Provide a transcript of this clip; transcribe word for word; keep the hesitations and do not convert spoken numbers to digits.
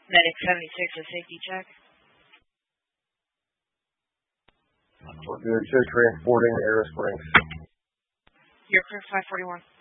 Medic seventy-six, a safety check. We're good. Show transporting Aero Springs. Your crew five forty-one.